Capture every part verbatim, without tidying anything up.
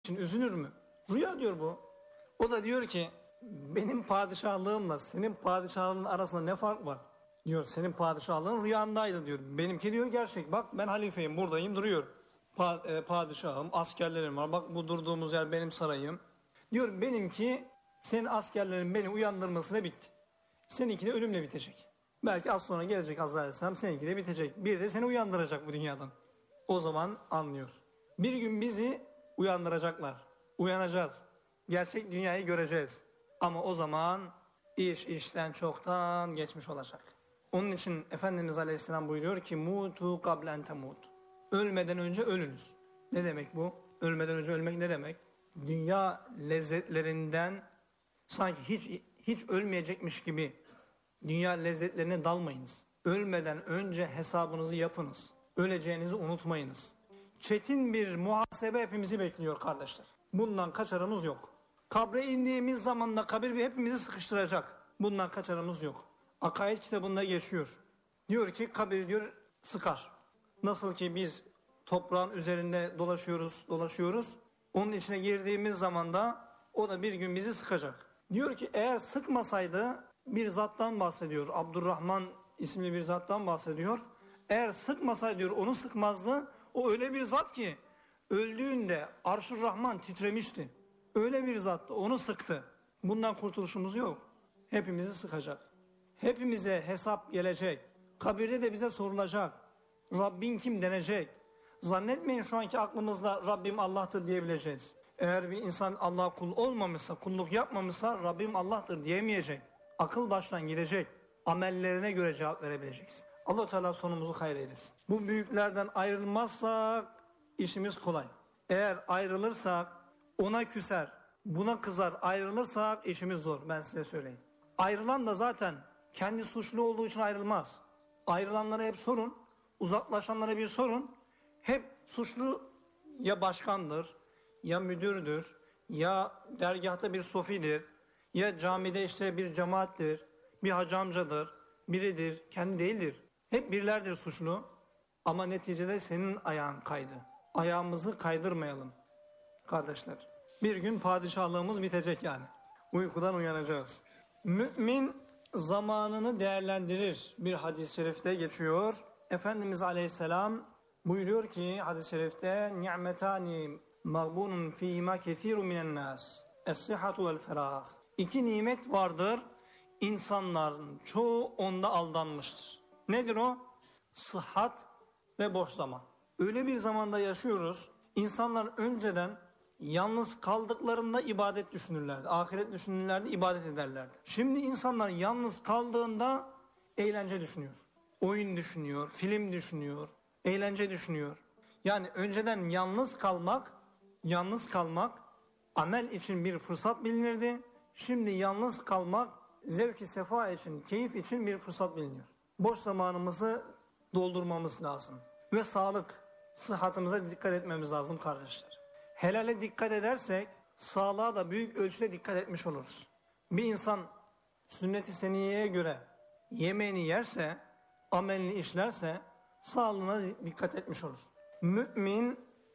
için üzülür mü? Rüya diyor bu. O da diyor ki benim padişahlığımla senin padişahlığın arasında ne fark var? Diyor senin padişahlığın rüyandaydı diyor. Benimki diyor gerçek. Bak ben halifeyim, buradayım, duruyor. Pa e, padişahım, askerlerim var. Bak bu durduğumuz yer benim sarayım. Diyor benimki senin askerlerin beni uyandırmasına bitti. Seninki de ölümle bitecek. Belki az sonra gelecek Azrail Aleyhisselam, seninki de bitecek. Bir de seni uyandıracak bu dünyadan. O zaman anlıyor. Bir gün bizi uyandıracaklar. Uyanacağız. Gerçek dünyayı göreceğiz. Ama o zaman iş işten çoktan geçmiş olacak. Onun için Efendimiz Aleyhisselam buyuruyor ki mutu kablen temut. Ölmeden önce ölünüz. Ne demek bu? Ölmeden önce ölmek ne demek? Dünya lezzetlerinden sanki hiç hiç ölmeyecekmiş gibi dünya lezzetlerine dalmayınız. Ölmeden önce hesabınızı yapınız. Öleceğinizi unutmayınız. Çetin bir muhasebe hepimizi bekliyor kardeşler. Bundan kaçarımız yok. Kabre indiğimiz zaman da kabir bir hepimizi sıkıştıracak. Bundan kaçarımız yok. Akaid kitabında geçiyor. Diyor ki kabir diyor sıkar. Nasıl ki biz toprağın üzerinde dolaşıyoruz, dolaşıyoruz. Onun içine girdiğimiz zaman da o da bir gün bizi sıkacak. Diyor ki eğer sıkmasaydı bir zattan bahsediyor. Abdurrahman isimli bir zattan bahsediyor. Eğer sıkmasaydı diyor onu sıkmazdı. O öyle bir zat ki öldüğünde Arş-ı Rahman titremişti. Öyle bir zattı, onu sıktı. Bundan kurtuluşumuz yok. Hepimizi sıkacak. Hepimize hesap gelecek. Kabirde de bize sorulacak. Rabbin kim denecek. Zannetmeyin şu anki aklımızla Rabbim Allah'tır diyebileceğiz. Eğer bir insan Allah'a kul olmamışsa, kulluk yapmamışsa Rabbim Allah'tır diyemeyecek. Akıl baştan gidecek. Amellerine göre cevap verebileceksin. Allah-u Teala sonumuzu hayır eylesin. Bu büyüklerden ayrılmazsak işimiz kolay. Eğer ayrılırsak ona küser, buna kızar, ayrılırsak işimiz zor. Ben size söyleyeyim. Ayrılan da zaten kendi suçlu olduğu için ayrılmaz. Ayrılanlara hep sorun, uzaklaşanlara bir sorun. Hep suçlu ya başkandır, ya müdürdür, ya dergahta bir sofidir, ya camide işte bir cemaattir, bir hacı amcadır, biridir, kendi değildir. Hep birilerdir suçlu ama neticede senin ayağın kaydı. Ayağımızı kaydırmayalım kardeşler. Bir gün padişahlığımız bitecek yani. Uykudan uyanacağız. Mümin zamanını değerlendirir. Bir hadis-i şerifte geçiyor. Efendimiz Aleyhisselam buyuruyor ki hadis-i şerifte ni'metani mağbunun fîhîmâ kethîrun minennâs es-sihhatu vel-ferâh. İki nimet vardır. İnsanların çoğu onda aldanmıştır. Nedir o? Sıhhat ve boş zaman. Öyle bir zamanda yaşıyoruz. İnsanlar önceden yalnız kaldıklarında ibadet düşünürlerdi. Ahiret düşünürlerdi, ibadet ederlerdi. Şimdi insanlar yalnız kaldığında eğlence düşünüyor. Oyun düşünüyor, film düşünüyor, eğlence düşünüyor. Yani önceden yalnız kalmak, yalnız kalmak amel için bir fırsat bilinirdi. Şimdi yalnız kalmak zevk-i sefa için, keyif için bir fırsat biliniyor. Boş zamanımızı doldurmamız lazım. Ve sağlık, sıhhatimize dikkat etmemiz lazım kardeşler. Helale dikkat edersek sağlığa da büyük ölçüde dikkat etmiş oluruz. Bir insan sünnet-i seniyeye göre yemeğini yerse, amelini işlerse sağlığına dikkat etmiş olur. Mümin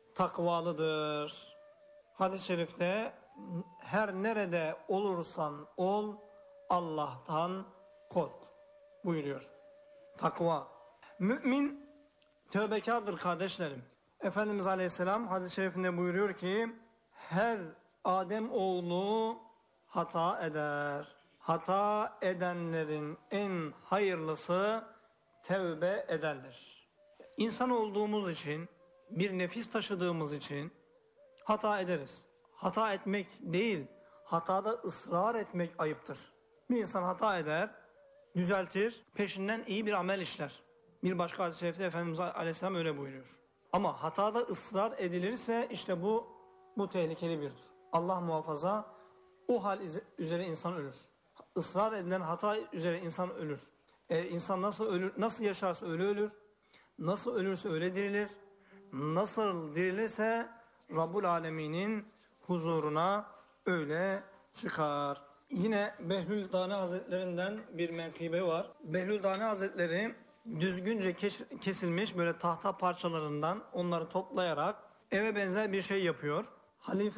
takvalıdır. Hadis-i şerifte her nerede olursan ol Allah'tan kork buyuruyor. Takva. Mümin tövbekardır kardeşlerim. Efendimiz Aleyhisselam hadis-i şerifinde buyuruyor ki her Adem oğlu hata eder. Hata edenlerin en hayırlısı tevbe edendir. İnsan olduğumuz için, bir nefis taşıdığımız için hata ederiz. Hata etmek değil, hatada ısrar etmek ayıptır. Bir insan hata eder, düzeltir, peşinden iyi bir amel işler. Bir başka hadis-i şerifte Efendimiz Aleyhisselam öyle buyuruyor. Ama hatada ısrar edilirse işte bu bu tehlikeli birdir. Allah muhafaza, o hal üzere insan ölür. Israr edilen hata üzere insan ölür. E, insan nasıl ölür, nasıl yaşarsa öyle ölür. Nasıl ölürse öyle dirilir. Nasıl dirilirse Rabbul Alemin'in huzuruna öyle çıkar. Yine Behlül Dani Hazretlerinden bir menkıbe var. Behlül Dani Hazretleri düzgünce kesilmiş böyle tahta parçalarından onları toplayarak eve benzer bir şey yapıyor. Halife